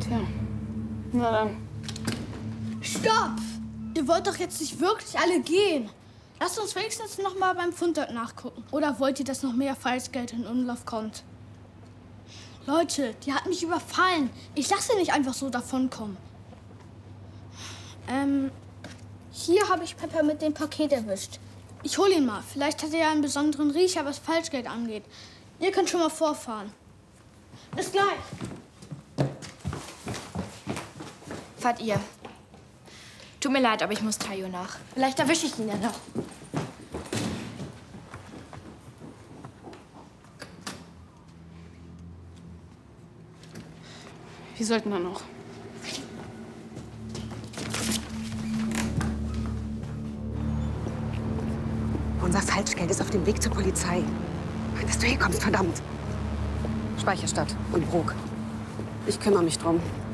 Tja, na dann. Stopp! Ihr wollt doch jetzt nicht wirklich alle gehen. Lasst uns wenigstens noch mal beim Fund dort nachgucken. Oder wollt ihr, dass noch mehr Falschgeld in Umlauf kommt? Leute, die hat mich überfallen. Ich lasse sie nicht einfach so davonkommen. Hier habe ich Pepper mit dem Paket erwischt. Ich hole ihn mal. Vielleicht hat er ja einen besonderen Riecher, was Falschgeld angeht. Ihr könnt schon mal vorfahren. Bis gleich. Fahrt ihr. Tut mir leid, aber ich muss Tayo nach. Vielleicht erwische ich ihn ja noch. Wir sollten dann noch. Unser Falschgeld ist auf dem Weg zur Polizei. Dass du hier kommst, verdammt. Speicherstadt und Brok. Ich kümmere mich drum.